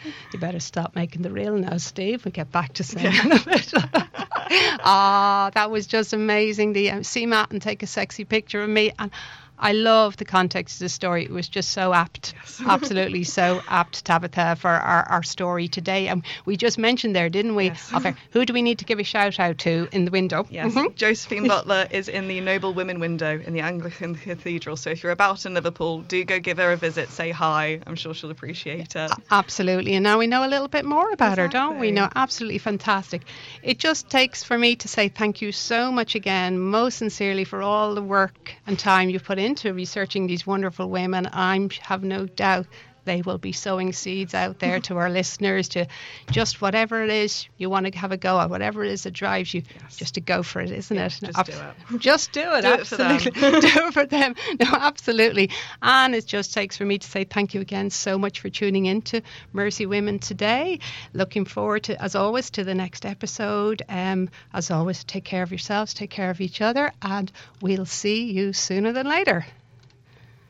You better stop making the reel now, Steve. We'll get back to singing a bit. That was just amazing. The see Matt and take a sexy picture of me. And I love the context of the story. It was just so apt, absolutely so apt, Tabitha, for our story today. And we just mentioned there, didn't we? Yes. Okay, who do we need to give a shout out to in the window? Yes, Josephine Butler is in the Noble Women window in the Anglican Cathedral. So if you're about in Liverpool, do go give her a visit, say hi. I'm sure she'll appreciate it. Absolutely. And now we know a little bit more about her, don't we? Exactly. No, absolutely fantastic. It just takes for me to say thank you so much again, most sincerely, for all the work and time you've put into researching these wonderful women. I have no doubt they will be sowing seeds out there to our listeners to just whatever it is you want to have a go at, whatever it is that drives you, just to go for it, isn't it? Just do it. Just do it, Do it for absolutely. them. Do it for them. No, absolutely. And it just takes for me to say thank you again so much for tuning in to Mercy Women today. Looking forward to, as always, to the next episode. As always, take care of yourselves, take care of each other, and we'll see you sooner than later.